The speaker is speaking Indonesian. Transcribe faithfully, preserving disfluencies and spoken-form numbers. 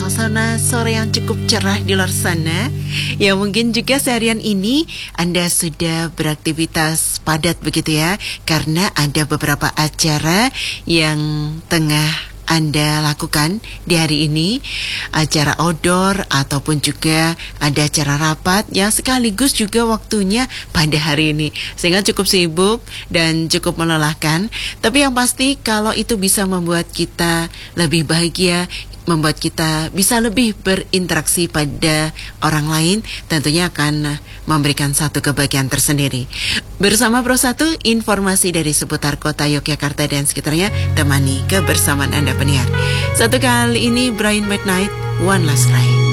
suasana sore yang cukup cerah di luar sana. Ya mungkin juga seharian ini Anda sudah beraktivitas padat begitu ya, karena ada beberapa acara yang tengah Anda lakukan di hari ini, acara outdoor ataupun juga ada acara rapat yang sekaligus juga waktunya pada hari ini, sehingga cukup sibuk dan cukup melelahkan. Tapi yang pasti kalau itu bisa membuat kita lebih bahagia, membuat kita bisa lebih berinteraksi pada orang lain, tentunya akan memberikan satu kebahagiaan tersendiri. Bersama Pro satu, informasi dari seputar kota Yogyakarta dan sekitarnya, temani kebersamaan Anda pendengar. Satu kali ini Brian McKnight, One Last Cry.